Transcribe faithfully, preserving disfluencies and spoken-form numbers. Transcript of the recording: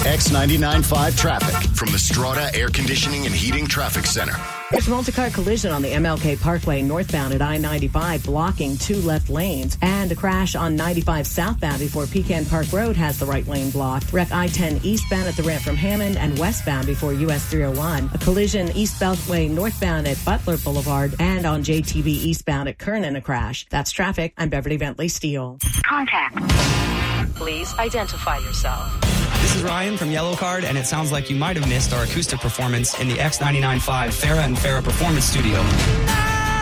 X ninety-nine point five traffic from the Strata Air Conditioning and Heating Traffic Center. There's a multi-car collision on the M L K Parkway northbound at I ninety-five, blocking two left lanes, and a crash on ninety-five southbound before Pecan Park Road has the right lane blocked. Wreck I ten eastbound at the ramp from Hammond and westbound before U S three oh one. A collision East Beltway northbound at Butler Boulevard and on J T B eastbound at Kernan, a crash. That's traffic. I'm Beverly Bentley Steele. Contact. Please identify yourself. This is Ryan from Yellow Card, and it sounds like you might have missed our acoustic performance in the X ninety-nine point five Farrah and Farrah Performance Studio.